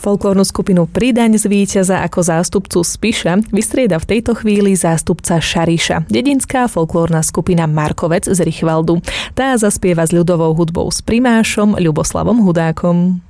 Folklórnu skupinu Pridaň z víťaza ako zástupcu Spiša vystrieda v tejto chvíli zástupca Šariša, dedinská folklórna skupina Markovec z Richvaldu. Tá zaspieva s ľudovou hudbou s primášom Ľuboslavom Hudákom.